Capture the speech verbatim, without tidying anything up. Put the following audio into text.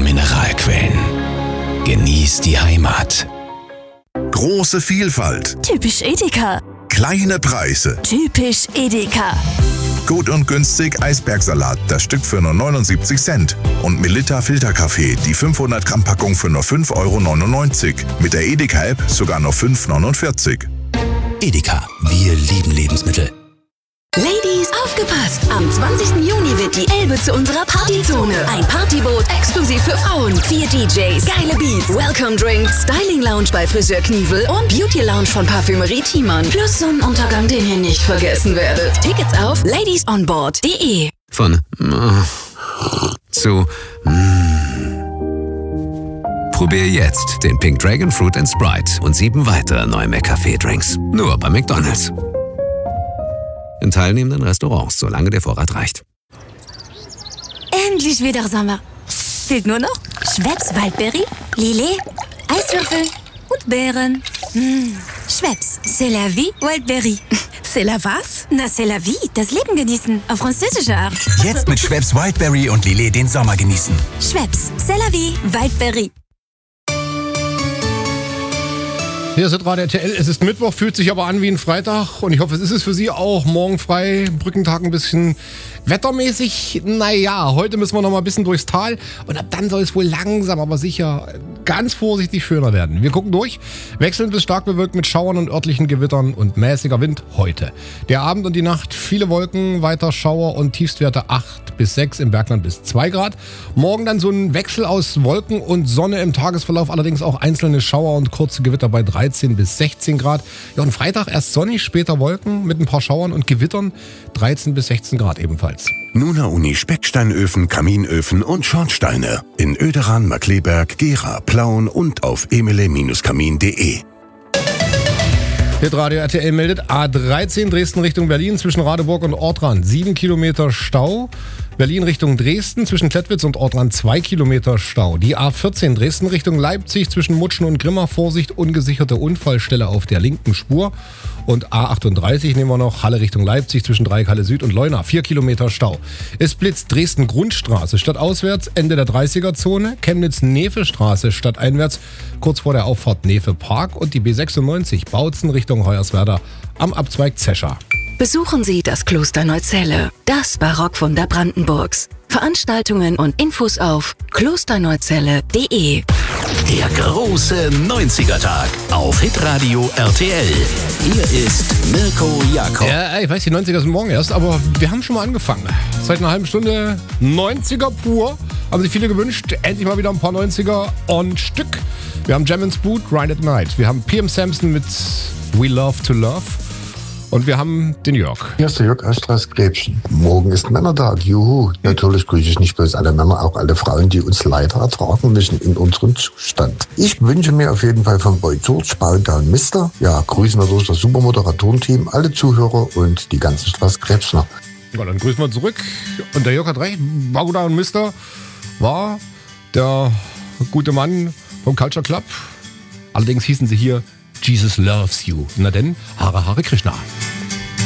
Mineralquellen. Genieß die Heimat. Große Vielfalt. Typisch Edeka. Kleine Preise. Typisch Edeka. Gut und günstig Eisbergsalat, das Stück für nur neunundsiebzig Cent. Und Melitta Filterkaffee, die fünfhundert Gramm Packung für nur fünf Euro neunundneunzig. Mit der Edeka-App sogar nur fünf Euro neunundvierzig. Edeka, wir lieben Lebensmittel. Ladies, aufgepasst! Am zwanzigsten Juni wird die Elbe zu unserer Partyzone. Ein Partyboot exklusiv für Frauen. Vier D Js, geile Beats, Welcome Drink, Styling Lounge bei Friseur Knievel und Beauty Lounge von Parfümerie Thiemann. Plus Sonnenuntergang, den ihr nicht vergessen werdet. Tickets auf ladiesonboard punkt de. Von mm, zu mm. Probier jetzt den Pink Dragon Fruit and Sprite und sieben weitere neue McCafé-Drinks. Nur bei McDonald's. In teilnehmenden Restaurants, solange der Vorrat reicht. Endlich wieder Sommer. Fehlt nur noch Schweppes Waldberry, Lillet, Eiswürfel und Beeren. Mmh. Schweppes, c'est la vie, Waldberry. C'est la was? Na, c'est la vie, das Leben genießen, auf französische Art. Jetzt mit Schweppes Wildberry und Lillet den Sommer genießen. Schweppes, c'est la vie, Waldberry. Hier ist Radio R T L. Es ist Mittwoch, fühlt sich aber an wie ein Freitag. Und ich hoffe, es ist es für Sie auch. Morgen frei, Brückentag ein bisschen wettermäßig. Naja, heute müssen wir noch mal ein bisschen durchs Tal. Und ab dann soll es wohl langsam, aber sicher ganz vorsichtig schöner werden. Wir gucken durch. Wechselnd bis stark bewölkt mit Schauern und örtlichen Gewittern und mäßiger Wind heute. Der Abend und die Nacht, viele Wolken, weiter Schauer und Tiefstwerte acht bis sechs, im Bergland bis zwei Grad. Morgen dann so ein Wechsel aus Wolken und Sonne im Tagesverlauf, allerdings auch einzelne Schauer und kurze Gewitter bei dreizehn bis sechzehn Grad. Ja, und Freitag erst sonnig, später Wolken mit ein paar Schauern und Gewittern, dreizehn bis sechzehn Grad ebenfalls. Nuna Uni Specksteinöfen, Kaminöfen und Schornsteine. In Oederan, Markleberg, Gera, Plauen und auf emile kamin punkt de. Hit Radio R T L meldet A dreizehn Dresden Richtung Berlin zwischen Radeburg und Ortrand sieben Kilometer Stau. Berlin Richtung Dresden zwischen Klettwitz und Ortrand zwei Kilometer Stau. Die A vierzehn Dresden Richtung Leipzig zwischen Mutschen und Grimma. Vorsicht, ungesicherte Unfallstelle auf der linken Spur. Und A achtunddreißig nehmen wir noch, Halle Richtung Leipzig zwischen Dreieck-Halle Süd und Leuna. vier Kilometer Stau. Es blitzt Dresden-Grundstraße stadtauswärts, Ende der dreißiger-Zone. Chemnitz-Nefe-Straße stadteinwärts, kurz vor der Auffahrt Nefe-Park. Und die B sechsundneunzig Bautzen Richtung Hoyerswerda am Abzweig Zescha. Besuchen Sie das Kloster Neuzelle, das Barockwunder Brandenburgs. Veranstaltungen und Infos auf klosterneuzelle punkt de. Der große neunziger-Tag auf Hitradio R T L. Hier ist Mirko Jakob. Ja, ich weiß, die neunziger sind morgen erst, aber wir haben schon mal angefangen. Seit einer halben Stunde neunziger pur. Haben sich viele gewünscht. Endlich mal wieder ein paar neunziger on Stück. Wir haben Jam and Spoot, Grind at Night. Wir haben P M Samson mit We Love to Love. Und wir haben den Jörg. Hier ist der Jörg aus Straßgräbchen. Morgen ist Männertag, juhu. Natürlich grüße ich nicht bloß alle Männer, auch alle Frauen, die uns leider ertragen müssen in unserem Zustand. Ich wünsche mir auf jeden Fall von Boy George, Bauda und Mister. Ja, grüßen wir durch das Supermoderatorenteam, alle Zuhörer und die ganzen Straßgräbschner. Ja, dann grüßen wir zurück. Und der Jörg hat recht, Bauda und Mister war der gute Mann vom Culture Club. Allerdings hießen sie hier Jesus Loves You. Na denn, Hare Hare Krishna.